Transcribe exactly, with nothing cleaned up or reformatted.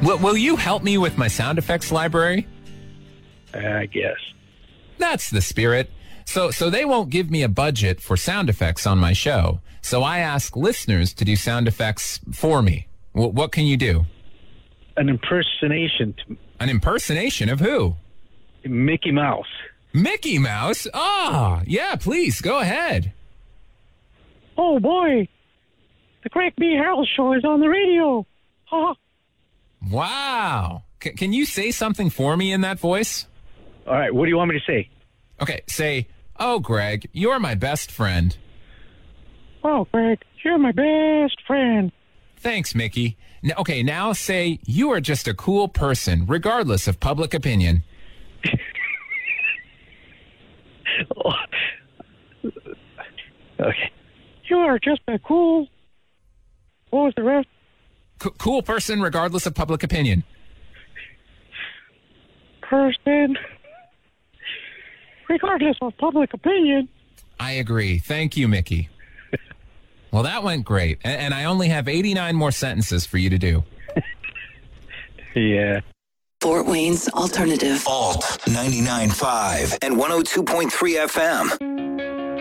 Will, will you help me with my sound effects library? I guess. That's the spirit. So, so they won't give me a budget for sound effects on my show. So I ask listeners to do sound effects for me. W- what can you do? An impersonation. To An impersonation of who? Mickey Mouse. Mickey Mouse? Ah, yeah, please, go ahead. Oh, boy. The Craig B. Harold Show is on the radio. Huh? Wow. C- can you say something for me in that voice? All right, what do you want me to say? Okay, say, oh, Greg, you're my best friend. Oh, Greg, you're my best friend. Thanks, Mickey. N- okay, now say, you are just a cool person, regardless of public opinion. Okay. You are just a cool... What was the rest? C- cool person, regardless of public opinion. Person... Regardless of public opinion. I agree. Thank you, Mickey. Well, that went great. A- and I only have eighty-nine more sentences for you to do. Yeah. Fort Wayne's Alternative. Alt ninety-nine point five and one oh two point three F M.